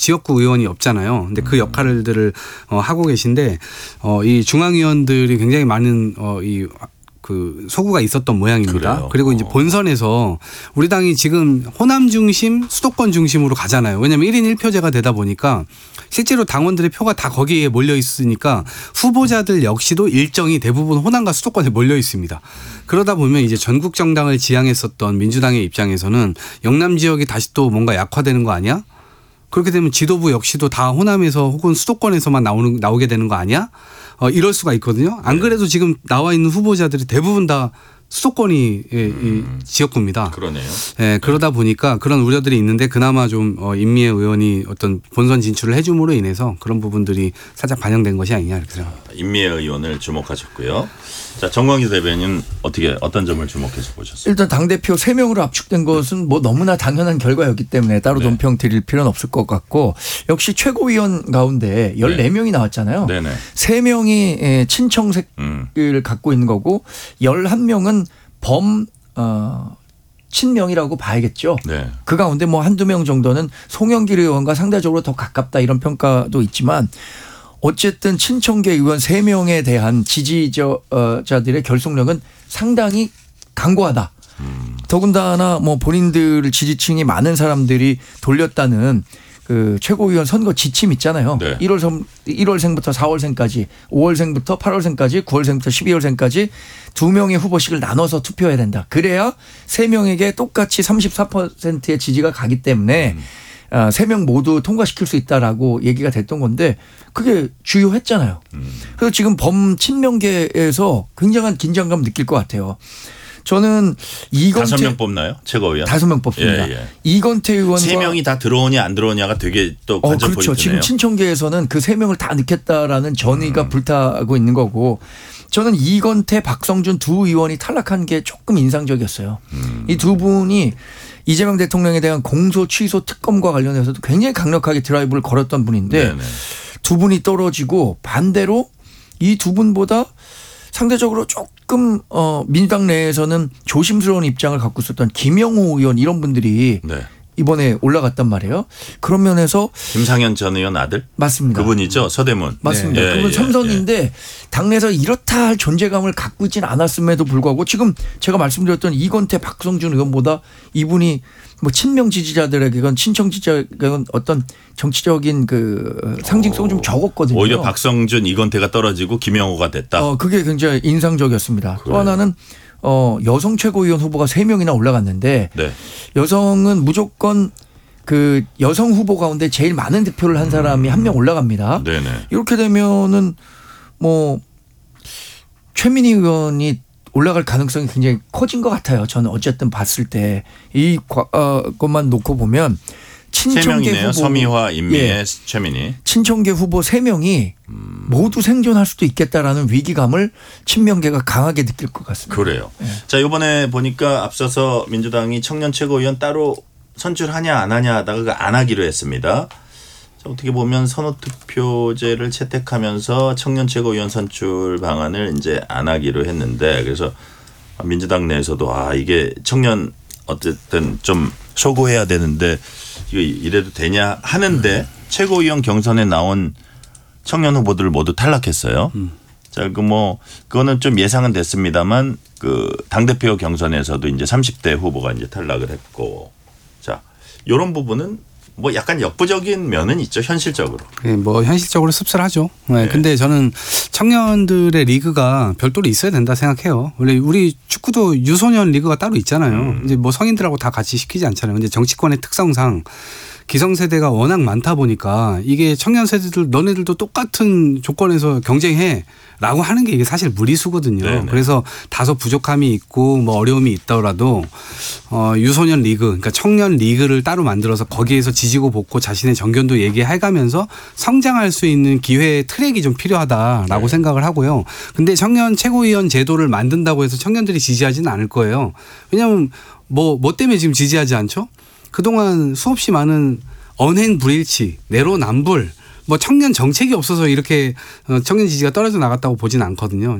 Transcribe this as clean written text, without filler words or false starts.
지역구 의원이 없잖아요. 근데 그 역할들을 하고 계신데 이 중앙위원들이 굉장히 많은 그 소구가 있었던 모양입니다. 그래요? 그리고 이제 본선에서 우리 당이 지금 호남 중심, 수도권 중심으로 가잖아요. 왜냐하면 1인 1표제가 되다 보니까 실제로 당원들의 표가 다 거기에 몰려 있으니까 후보자들 역시도 일정이 대부분 호남과 수도권에 몰려 있습니다. 그러다 보면 이제 전국 정당을 지향했었던 민주당의 입장에서는 영남 지역이 다시 또 뭔가 약화되는 거 아니야? 그렇게 되면 지도부 역시도 다 호남에서 혹은 수도권에서만 나오게 되는 거 아니야? 이럴 수가 있거든요. 안 그래도 지금 나와 있는 후보자들이 대부분 다 수도권이 이 지역구입니다. 그러네요. 예, 그러다 보니까 그런 우려들이 있는데 그나마 좀 임미애 의원이 어떤 본선 진출을 해줌으로 인해서 그런 부분들이 살짝 반영된 것이 아니냐 이렇게 생각합니다. 임미애 의원을 주목하셨고요. 자, 정광희 대변인 어떤 점을 주목해서 보셨어요? 일단 당대표 3명으로 압축된 것은 뭐 너무나 당연한 결과였기 때문에 따로 논평 드릴 필요는 없을 것 같고 역시 최고위원 가운데 14명이 나왔잖아요. 네네. 3명이 친청색을 갖고 있는 거고 11명은 친명이라고 봐야겠죠. 네. 그 가운데 뭐 한두 명 정도는 송영길 의원과 상대적으로 더 가깝다 이런 평가도 있지만 어쨌든 친청계 의원 3명에 대한 지지자들의 결속력은 상당히 강고하다. 더군다나 뭐 본인들 지지층이 많은 사람들이 돌렸다는 그 최고위원 선거 지침 있잖아요. 네. 1월생부터 4월생까지 5월생부터 8월생까지 9월생부터 12월생까지 2명의 후보씩을 나눠서 투표해야 된다. 그래야 3명에게 똑같이 34%의 지지가 가기 때문에 3명 모두 통과시킬 수 있다라고 얘기가 됐던 건데 그게 주요했잖아요. 그래서 지금 범친명계에서 굉장한 긴장감 느낄 것 같아요. 저는 이건태 5명 뽑나요? 최고위원? 5명 뽑습니다. 이건태 의원과 3명이 다 들어오냐 안 들어오냐가 되게 또 관전 그렇죠. 포인트네요. 지금 친청계에서는 그 3명을 다 넣겠다라는 전의가 불타고 있는 거고 저는 이건태, 박성준 두 의원이 탈락한 게 조금 인상적이었어요. 이 두 분이 이재명 대통령에 대한 공소 취소 특검과 관련해서도 굉장히 강력하게 드라이브를 걸었던 분인데 네네. 두 분이 떨어지고 반대로 이 두 분보다 상대적으로 조금 민주당 내에서는 조심스러운 입장을 갖고 있었던 김영호 의원 이런 분들이 이번에 올라갔단 말이에요. 그런 면에서 김상현 전 의원 아들? 맞습니다. 그분이죠. 서대문. 맞습니다. 그분 삼선인데 당내에서 이렇다 할 존재감을 갖고 있지는 않았음에도 불구하고 지금 제가 말씀드렸던 이건태 박성준 의원보다 이분이 뭐 친명 지지자들에게건 친청 지지자에게건 어떤 정치적인 그 상징성은 좀 적었거든요. 오히려 박성준 이건태가 떨어지고 김영호가 됐다. 그게 굉장히 인상적이었습니다. 그래요. 또 하나는 여성 최고위원 후보가 3명이나 올라갔는데 여성은 무조건 그 여성 후보 가운데 제일 많은 득표를 한 사람이 한 명 올라갑니다. 네네. 이렇게 되면은 뭐 최민희 의원이 올라갈 가능성이 굉장히 커진 것 같아요. 저는 어쨌든 봤을 때 이 것만 놓고 보면 친청계 3명이네요. 후보 서미화, 임미애, 최민희. 친청계 후보 3명이 모두 생존할 수도 있겠다라는 위기감을 친명계가 강하게 느낄 것 같습니다. 그래요. 자, 이번에 보니까 앞서서 민주당이 청년 최고위원 따로 선출하냐 안 하냐 하다가 안 하기로 했습니다. 자, 어떻게 보면 선호투표제를 채택하면서 청년 최고위원 선출 방안을 이제 안 하기로 했는데 그래서 민주당 내에서도 이게 청년 어쨌든 좀 소구해야 되는데 이거 이래도 되냐 하는데 최고위원 경선에 나온 청년 후보들 모두 탈락했어요. 자, 그거는 좀 예상은 됐습니다만 그 당대표 경선에서도 이제 30대 후보가 이제 탈락을 했고 자, 이런 부분은 뭐 약간 역부족인 면은 있죠, 현실적으로. 네, 뭐 현실적으로 씁쓸하죠. 네. 근데 저는 청년들의 리그가 별도로 있어야 된다 생각해요. 원래 우리 축구도 유소년 리그가 따로 있잖아요. 이제 뭐 성인들하고 다 같이 시키지 않잖아요. 근데 정치권의 특성상 기성세대가 워낙 많다 보니까 이게 청년 세대들 너네들도 똑같은 조건에서 경쟁해 라고 하는 게 이게 사실 무리수거든요. 네네. 그래서 다소 부족함이 있고 뭐 어려움이 있더라도 유소년 리그 그러니까 청년 리그를 따로 만들어서 거기에서 지지고 볶고 자신의 정견도 얘기해가면서 성장할 수 있는 기회의 트랙이 좀 필요하다라고 생각을 하고요. 근데 청년 최고위원 제도를 만든다고 해서 청년들이 지지하지는 않을 거예요. 왜냐하면 뭐 때문에 지금 지지하지 않죠? 그동안 수없이 많은 언행 불일치, 내로남불, 뭐 청년 정책이 없어서 이렇게 청년 지지가 떨어져 나갔다고 보진 않거든요.